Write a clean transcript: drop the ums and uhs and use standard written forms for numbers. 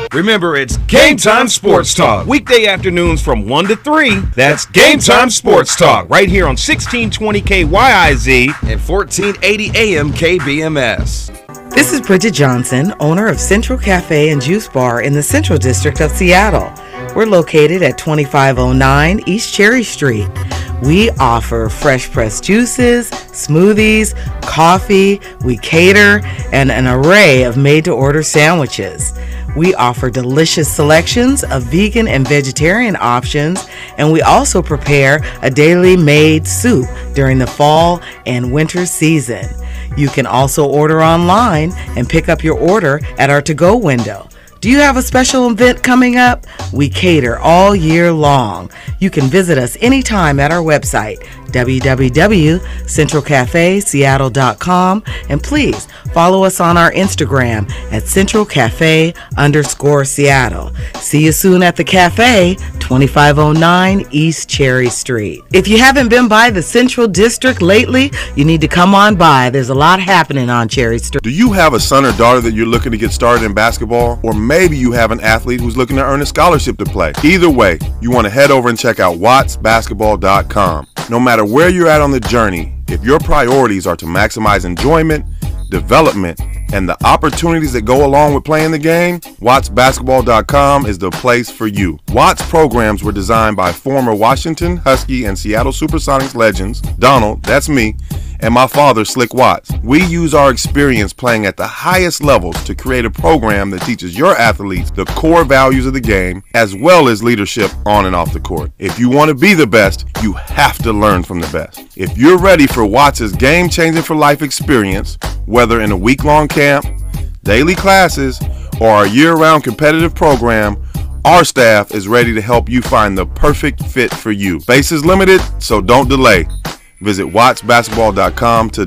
Remember, it's Game Time Sports Talk. Weekday afternoons from 1 to 3. That's Game Time Sports Talk. Right here on 1620 KYIZ and 1480 AM KBMS. This is Bridget Johnson, owner of Central Cafe and Juice Bar in the Central District of Seattle. We're located at 2509 East Cherry Street. We offer fresh pressed juices, smoothies, coffee. We cater and an array of made-to-order sandwiches. We offer delicious selections of vegan and vegetarian options, and we also prepare a daily made soup during the fall and winter season. You can also order online and pick up your order at our to-go window. Do you have a special event coming up? We cater all year long. You can visit us anytime at our website, www.centralcafeseattle.com, and please follow us on our Instagram at centralcafe_Seattle. See you soon at the cafe, 2509 East Cherry Street. If you haven't been by the Central District lately, you need to come on by. There's a lot happening on Cherry Street. Do you have a son or daughter that you're looking to get started in basketball? Or maybe you have an athlete who's looking to earn a scholarship to play. Either way, you want to head over and check out wattsbasketball.com. No matter where you're at on the journey, if your priorities are to maximize enjoyment, development, and the opportunities that go along with playing the game, wattsbasketball.com is the place for you. Watts programs were designed by former Washington Husky and Seattle Supersonics legends, Donald, that's me, and my father, Slick Watts. We use our experience playing at the highest levels to create a program that teaches your athletes the core values of the game, as well as leadership on and off the court. If you want to be the best, you have to learn from the best. If you're ready for Watts' game-changing for life experience, whether in a week-long camp, daily classes, or a year-round competitive program, our staff is ready to help you find the perfect fit for you. Space is limited, so don't delay. Visit wattsbasketball.com today.